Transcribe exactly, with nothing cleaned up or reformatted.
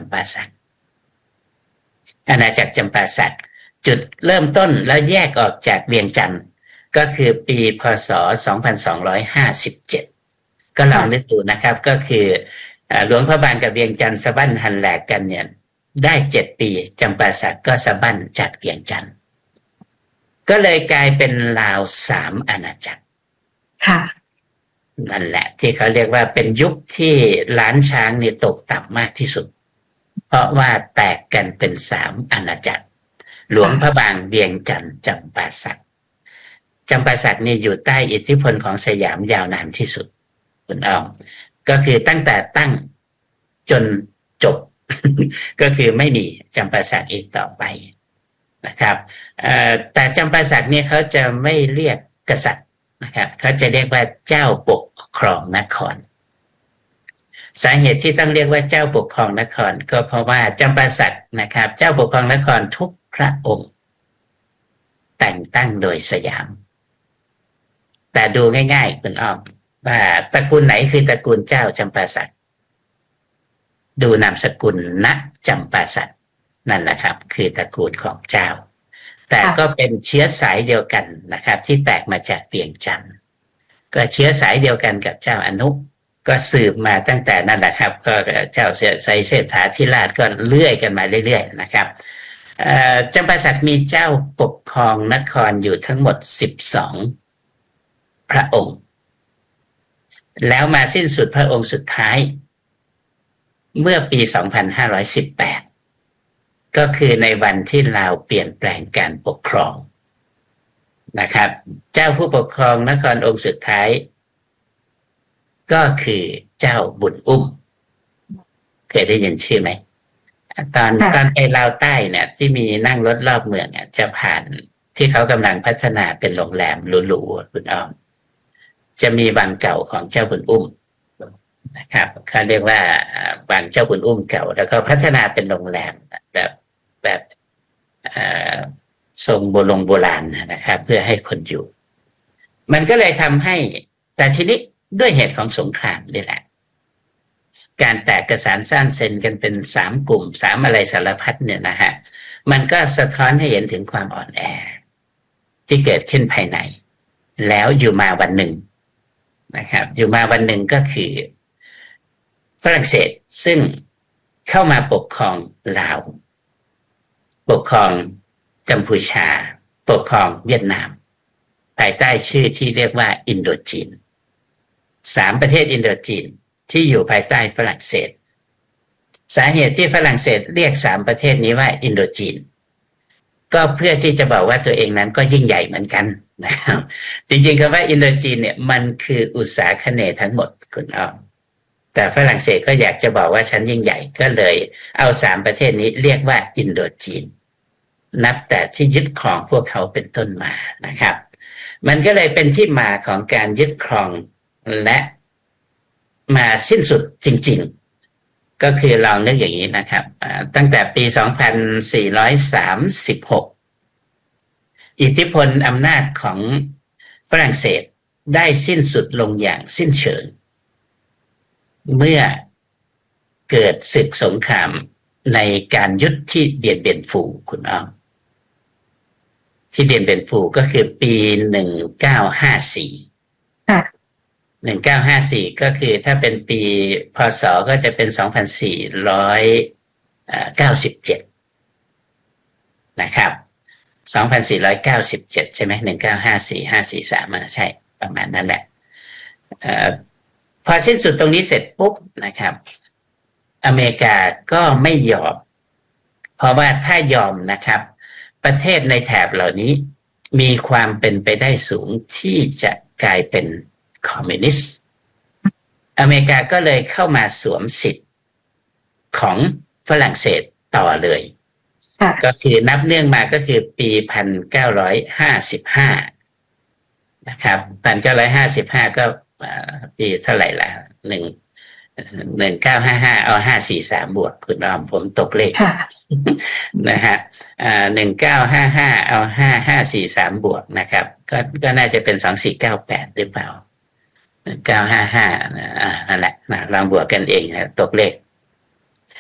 ำปาสักอาณาจักรจำปาสักจุดเริ่มต้นแล้วแยกออกจากเวียงจันทร์ก็คือปีพ.ศ. สองพันสองร้อยห้าสิบเจ็ดก็ลองนึกดูนะครับก็คือหลวงพระบางกับเวียงจันทร์สะบั้นหันแหลกกันเนี่ยได้เจ็ดปีจำปาสักก็สะบั้นจากเวียงจันทร์ก็เลยกลายเป็นลาวสามอาณาจักรค่ะนั่นแหละที่เขาเรียกว่าเป็นยุคที่ล้านช้างนี่ตกต่ำมากที่สุดเพราะว่าแตกกันเป็นสามอาณาจักรหลวงพระบางเวียงจันทร์จำปาสักจำปาสักนี่อยู่ใต้อิทธิพลของสยามยาวนานที่สุดคุณอ้อมก็คือตั้งแต่ตั้งจนจบ ก็คือไม่มีจำปาสักอีกต่อไปนะครับแต่จำปาสักเนี่ยเขาจะไม่เรียกกษัตริย์นะครับเขาจะเรียกว่าเจ้าปกครองนครสาเหตุที่ต้องเรียกว่าเจ้าปกครองนครก็เพราะว่าจำปาสักนะครับเจ้าปกครองนครทุกพระองค์แต่งตั้งโดยสยามแต่ดูง่ายๆคุณอ้อมว่าตระกูลไหนคือตระกูลเจ้าจำปาสักดูนามสกุลณจำปาสักนั่นแหละครับคือตระกูลของเจ้าแต่ก็เป็นเชื้อสายเดียวกันนะครับที่แตกมาจากเวียงจันทร์ก็เชื้อสายเดียวกันกับเจ้าอนุก็สืบมาตั้งแต่นั่นแหละครับก็เจ้าไสยเศรษฐาธิราชก็เลื่อยกันมาเรื่อยๆนะครับจำปาสักมีเจ้าปกครองนครอยู่ทั้งหมดสิบสองพระองค์แล้วมาสิ้นสุดพระองค์สุดท้ายเมื่อปีสองพันห้าร้อยสิบแปดก็คือในวันที่ลาวเปลี่ยนแปลงการปกครองนะครับเจ้าผู้ปกครองนครองค์สุดท้ายก็คือเจ้าบุญอุ้มเคยได้ยินชื่อไหมตอนตอนไปลาวใต้เนี่ยที่มีนั่งรถรอบเมืองเนี่ยจะผ่านที่เขากำลังพัฒนาเป็นโรงแรมหรูๆคุณอ้อมจะมีวังเก่าของเจ้าบุญอุ้มนะครับเขาเรียกว่าวังเจ้าบุญอุ้มเก่าแล้วก็พัฒนาเป็นโรงแรมแบบแบบทรงโบราณโบราณนะครับเพื่อให้คนอยู่มันก็เลยทำให้แต่ทีนี้ด้วยเหตุของสงครามนี่แหละการแตกกระสานซ่านเซนกันเป็นสามกลุ่มสามอะไรสารพัดเนี่ยนะฮะมันก็สะท้อนให้เห็นถึงความอ่อนแอที่เกิดขึ้นภายในแล้วอยู่มาวันหนึ่งนะครับอยู่มาวันหนึ่งก็คือฝรั่งเศสซึ่งเข้ามาปกครองลาวปกครองกัมพูชาปกครองเวียดนามภายใต้ชื่อที่เรียกว่าอินโดจีนสามประเทศอินโดจีนที่อยู่ภายใต้ฝรั่งเศสสาเหตุที่ฝรั่งเศสเรียกสามประเทศนี้ว่าอินโดจีนก็เพื่อที่จะบอกว่าตัวเองนั้นก็ยิ่งใหญ่เหมือนกันนะครับจริงๆคำว่าอินโดจีนเนี่ยมันคืออุตสาคเนย์ทั้งหมดคุณอ้อมแต่ฝรั่งเศสก็อยากจะบอกว่าฉันยิ่งใหญ่ก็เลยเอาสามประเทศนี้เรียกว่าอินโดจีนนับแต่ที่ยึดครองพวกเขาเป็นต้นมานะครับมันก็เลยเป็นที่มาของการยึดครองและมาสิ้นสุดจริงๆก็คือลองนึกอย่างนี้นะครับตั้งแต่ปีสองพันสี่ร้อยสามสิบหกอิทธิพลอำนาจของฝรั่งเศสได้สิ้นสุดลงอย่างสิ้นเชิงเมื่อเกิดศึกสงครามในการยึดที่เดียนเบียนฟูคุณอ้อมที่เดียนเบียนฟูก็คือปีหนึ่งเก้าห้าสี่ค่ะหนึ่งเก้าห้าสี่ก็คือถ้าเป็นปีพ.ศ.ก็จะเป็นสองพันสี่ร้อยเก้าสิบเจ็ดนะครับสองพันสี่ร้อยเก้าสิบเจ็ดใช่ไหมหนึ่งเก้าห้าสี่ห้าสี่สามใช่ประมาณนั้นแหละพอสิ้นสุดตรงนี้เสร็จปุ๊บนะครับอเมริกาก็ไม่ยอมเพราะว่าถ้ายอมนะครับประเทศในแถบเหล่านี้มีความเป็นไปได้สูงที่จะกลายเป็นคอมมิวนิสต์อเมริกาก็เลยเข้ามาสวมสิทธิ์ของฝรั่งเศสต่อเลยก็คือนับเนื่องมาก็คือปีหนึ่งพันเก้าร้อยห้าสิบห้านะครับหนึ่งพันเก้าร้อยห้าสิบห้าก็ปีเท่าไหร่ละหนึ่งหนึ่งเก้าห้าห้าเอาห้าสี่สามบวกคุณออมผมตกเลขนะฮะอ่าหนึ่งเก้าห้าห้าเอาห้าห้าสี่สามบวกนะครับก็ก็น่าจะเป็นสองสี่เก้าแปดหรือเปล่าหนึ่งเก้าห้าห้านั่นแหละนะลองบวกกันเองนะตกเลข